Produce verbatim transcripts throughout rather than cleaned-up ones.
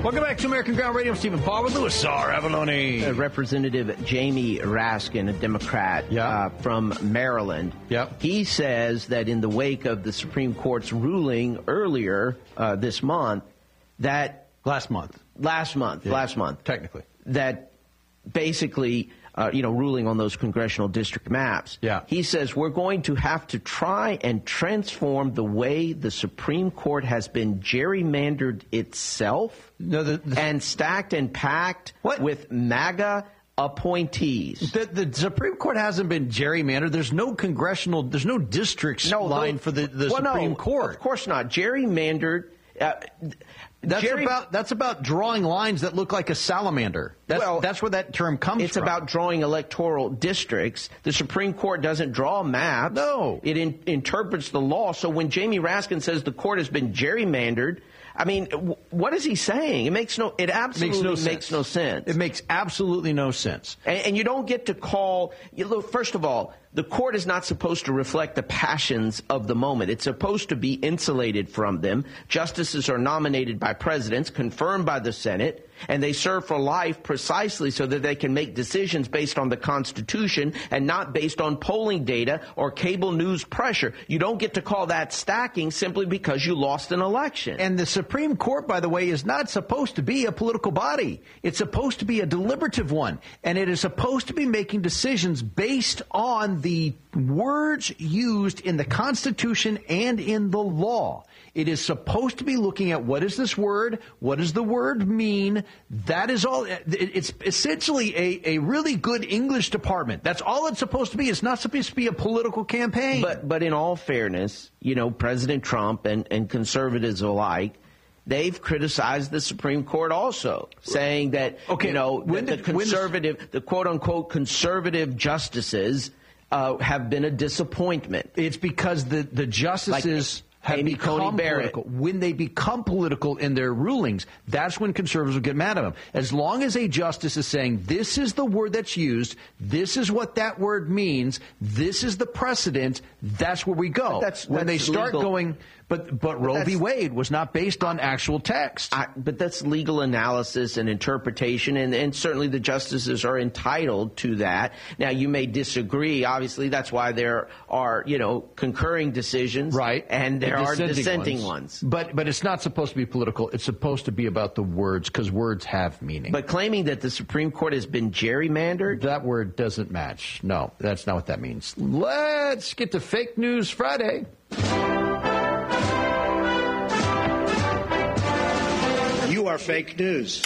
Welcome back to American Ground Radio. I'm Stephen Paul with Louis Czar Avalone. Uh, Representative Jamie Raskin, a Democrat yeah. uh, from Maryland, yep. he says that in the wake of the Supreme Court's ruling earlier uh, this month, that last month, last month, yeah. last month, technically, that basically, uh, you know, ruling on those congressional district maps. Yeah. He says we're going to have to try and transform the way the Supreme Court has been gerrymandered itself no, the, the, and stacked and packed what? with MAGA appointees. The, the Supreme Court hasn't been gerrymandered. There's no congressional, there's no districts no, line no, for the, the well, Supreme no, Court. Of course not. Gerrymandered. Uh, That's Jerry, about that's about drawing lines that look like a salamander. That's, well, that's where that term comes it's from. It's about drawing electoral districts. The Supreme Court doesn't draw maps. No. It in, interprets the law. So when Jamie Raskin says the court has been gerrymandered, I mean, w- what is he saying? It makes no. It absolutely makes no, makes sense. no sense. It makes absolutely no sense. And, and you don't get to call. You look, first of all, the court is not supposed to reflect the passions of the moment. It's supposed to be insulated from them. Justices are nominated by presidents, confirmed by the Senate, and they serve for life precisely so that they can make decisions based on the Constitution and not based on polling data or cable news pressure. You don't get to call that stacking simply because you lost an election. And the Supreme Court, by the way, is not supposed to be a political body. It's supposed to be a deliberative one. And it is supposed to be making decisions based on the words used in the Constitution and in the law. It is supposed to be looking at what is this word? What does the word mean? That is all. It's essentially a, a really good English department. That's all it's supposed to be. It's not supposed to be a political campaign. But but in all fairness, you know, President Trump and, and conservatives alike, they've criticized the Supreme Court also, saying that, okay, you know, when the, did, the conservative, the quote-unquote conservative justices uh, have been a disappointment. It's because the, the justices... Like, have Amy become Coney Barrett. political. When they become political in their rulings, that's when conservatives will get mad at them. As long as a justice is saying, this is the word that's used, this is what that word means, this is the precedent, that's where we go. That's, when that's they start legal. going, but, but Roe v. Wade was not based on actual text. I, but that's legal analysis and interpretation, and, and certainly the justices are entitled to that. Now, you may disagree. Obviously, that's why there are, you know, concurring decisions. Right. And there the are dissenting, dissenting ones. ones. But but it's not supposed to be political. It's supposed to be about the words, because words have meaning. But claiming that the Supreme Court has been gerrymandered? That word doesn't match. No, that's not what that means. Let's get to Fake News Friday. You are fake news.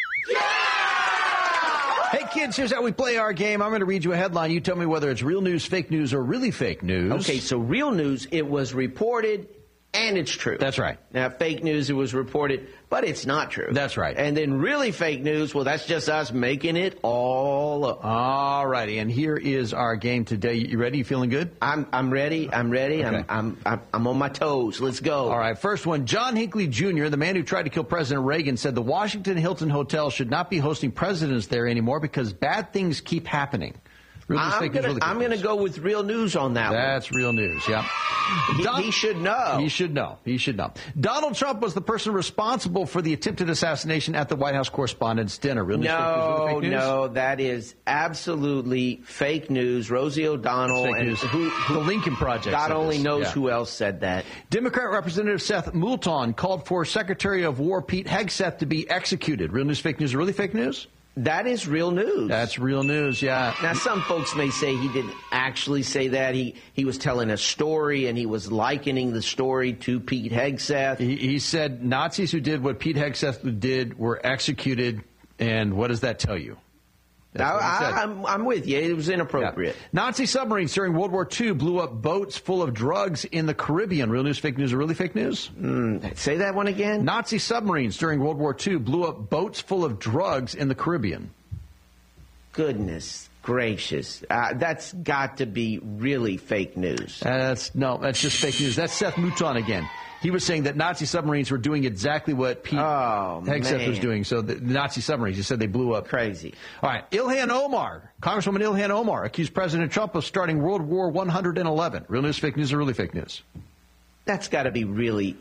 Hey, kids, here's how we play our game. I'm going to read you a headline. You tell me whether it's real news, fake news, or really fake news. Okay, so real news, it was reported and it's true. That's right. Now, fake news, it was reported, but it's not true. That's right. And then really fake news, well, that's just us making it all up. All righty, and here is our game today. You ready? You feeling good? I'm I'm ready. I'm ready. Okay. I'm, I'm I'm I'm on my toes. Let's go. All right, first one. John Hinckley Junior, the man who tried to kill President Reagan, said the Washington Hilton Hotel should not be hosting presidents there anymore because bad things keep happening. Real news, I'm fake news, gonna really I'm fake gonna news. go with real news on that one. That's real news, yeah. He, Don- he should know. He should know. He should know. Donald Trump was the person responsible for the attempted assassination at the White House Correspondents' Dinner. Real news, fake news, No, really fake news? no, that is absolutely fake news. Rosie O'Donnell Fake and news. who, who The Lincoln Project God said only this. knows Yeah. who else said that. Democrat Representative Seth Moulton called for Secretary of War Pete Hegseth to be executed. Real news, fake news, really fake news? That is real news. That's real news, yeah. Now, some folks may say he didn't actually say that. He he was telling a story, and he was likening the story to Pete Hegseth. He, he said Nazis who did what Pete Hegseth did were executed, and what does that tell you? That's Now, what he said. I, I'm, I'm with you. It was inappropriate. Yeah. Nazi submarines during World War Two blew up boats full of drugs in the Caribbean. Real news, fake news, or really fake news? Mm, say that one again. Nazi submarines during World War Two blew up boats full of drugs in the Caribbean. Goodness gracious. Uh, that's got to be really fake news. Uh, that's no, that's just fake news. That's Seth Mouton again. He was saying that Nazi submarines were doing exactly what Pete Oh, Hegseth man. was doing. So the Nazi submarines, he said they blew up. Crazy. All right. Ilhan Omar, Congresswoman Ilhan Omar, accused President Trump of starting World War one hundred eleven. Real news, fake news, or really fake news? That's got to be really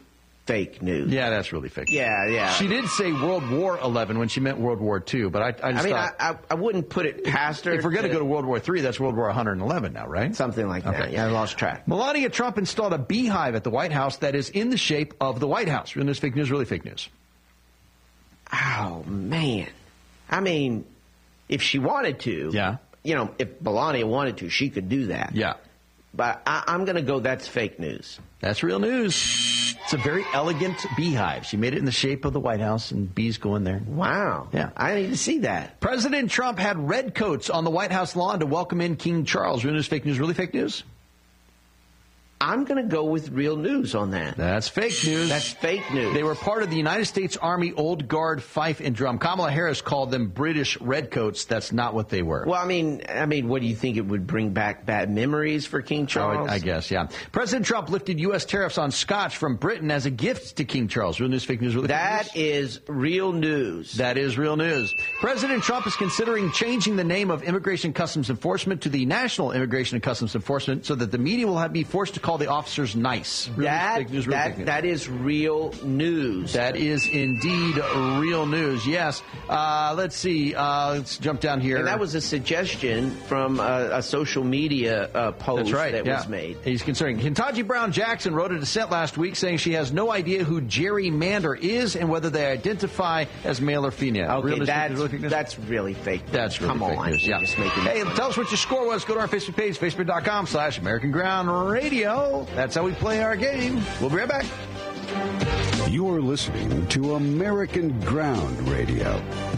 fake news. Yeah, that's really fake. Yeah, yeah. She did say World War Eleven when she meant World War Two, but I, I just I mean, thought, I, I, I wouldn't put it past her. if we're going to to go to World War Three, that's World War one hundred eleven now, right? Something like okay. that. Yeah, I lost track. Melania Trump installed a beehive at the White House that is in the shape of the White House. Real news, fake news, really fake news. Oh, man. I mean, if she wanted to, yeah. you know, if Melania wanted to, she could do that. Yeah. But I, I'm going to go that's fake news. That's real news. It's a very elegant beehive. She made it in the shape of the White House, and bees go in there. Wow. Yeah. I need to see that. President Trump had red coats on the White House lawn to welcome in King Charles. Real news, fake news, really fake news? I'm going to go with real news on that. That's fake news. That's fake news. They were part of the United States Army Old Guard fife and drum. Kamala Harris called them British redcoats. That's not what they were. Well, I mean, I mean, what do you think? It would bring back bad memories for King Charles? I, I guess, yeah. President Trump lifted U S tariffs on scotch from Britain as a gift to King Charles. Real news, fake news, really That fake news? is real news. That is real news. President Trump is considering changing the name of Immigration and Customs Enforcement to the National Immigration and Customs Enforcement so that the media will have be forced to call the officers nice. Real that, news, news, that, news. that is real news. That is indeed real news, yes. Uh, let's see. Uh, let's jump down here. And that was a suggestion from a, a social media uh, post That's right, that yeah. was made. He's concerning. Ketanji Brown Jackson wrote a dissent last week saying she has no idea who Jerry Mander is and whether they identify as male or female. Okay, Real news, that's, really news? that's really fake. That's really Come fake on. news, yeah. Just making hey, tell us what your score was. Go to our Facebook page, facebook.com slash American Ground Radio. That's how we play our game. We'll be right back. You're listening to American Ground Radio.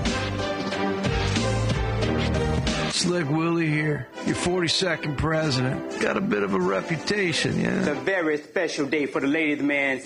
Slick Willie here, your forty-second president. Got a bit of a reputation, yeah? It's a very special day for the ladies, man.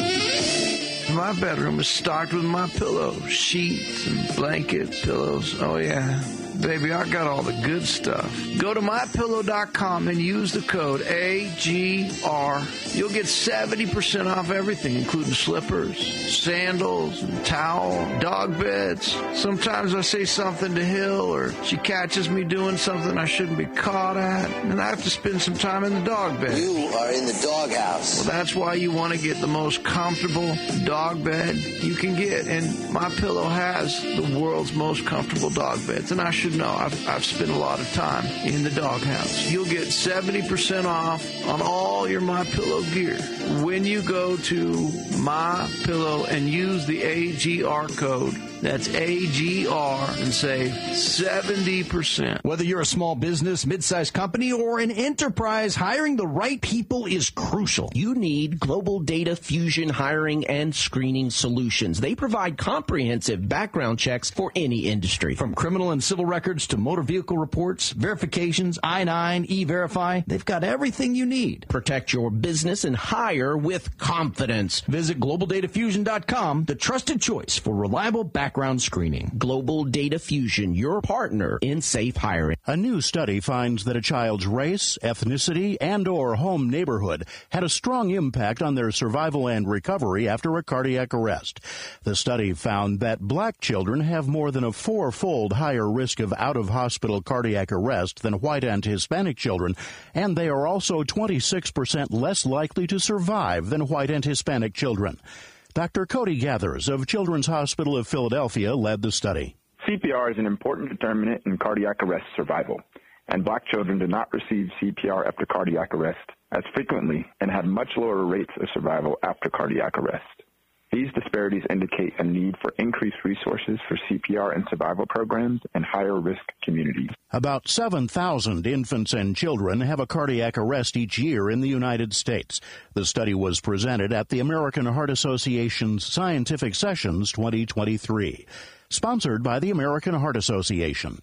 My bedroom is stocked with my pillows, sheets, and blankets, pillows. Oh, yeah. Baby, I got all the good stuff. Go to my pillow dot com and use the code A G R. You'll get seventy percent off everything, including slippers, sandals, and towel, dog beds. Sometimes I say something to Hill, or she catches me doing something I shouldn't be caught at, and I have to spend some time in the dog bed. You are in the doghouse. Well, that's why you want to get the most comfortable dog bed you can get, and MyPillow has the world's most comfortable dog beds, and I should know. I've, I've spent a lot of time in the doghouse. You'll get seventy percent off on all your MyPillow gear when you go to MyPillow and use the A G R code. That's A G R and save seventy percent. Whether you're a small business, mid-sized company, or an enterprise, hiring the right people is crucial. You need Global Data Fusion Hiring and Screening Solutions. They provide comprehensive background checks for any industry. From criminal and civil records to motor vehicle reports, verifications, I nine, E-Verify, they've got everything you need. Protect your business and hire with confidence. Visit global data fusion dot com, the trusted choice for reliable background screening. Global Data Fusion, your partner in safe hiring. A new study finds that a child's race, ethnicity, and or home neighborhood had a strong impact on their survival and recovery after a cardiac arrest. The study found that black children have more than a four-fold higher risk of out-of-hospital cardiac arrest than white and Hispanic children, and they are also twenty-six percent less likely to survive than white and Hispanic children. Doctor Cody Gathers of Children's Hospital of Philadelphia led the study. C P R is an important determinant in cardiac arrest survival, and black children do not receive C P R after cardiac arrest as frequently and have much lower rates of survival after cardiac arrest. These disparities indicate a need for increased resources for C P R and survival programs in higher-risk communities. About seven thousand infants and children have a cardiac arrest each year in the United States. The study was presented at the American Heart Association's Scientific Sessions twenty twenty-three, sponsored by the American Heart Association.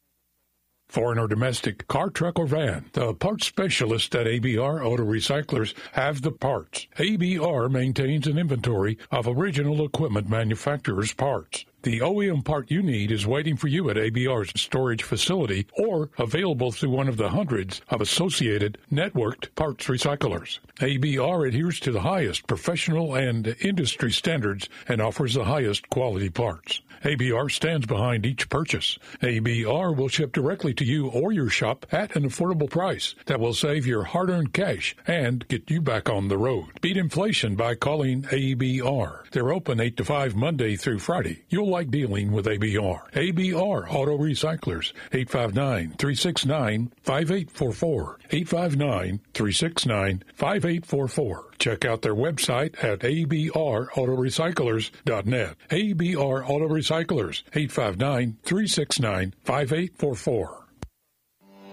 Foreign or domestic, car, truck, or van, the parts specialists at A B R Auto Recyclers have the parts. A B R maintains an inventory of original equipment manufacturers' parts. The O E M part you need is waiting for you at A B R's storage facility or available through one of the hundreds of associated networked parts recyclers. A B R adheres to the highest professional and industry standards and offers the highest quality parts. A B R stands behind each purchase. A B R will ship directly to you or your shop at an affordable price that will save your hard-earned cash and get you back on the road. Beat inflation by calling A B R. They're open eight to five Monday through Friday. You'll like dealing with A B R. A B R Auto Recyclers, eight five nine, three six nine, five eight four four, eight five nine, three six nine, five eight four four. Check out their website at a b r auto recyclers dot net. A B R Auto Recyclers, eight five nine, three six nine, five eight four four.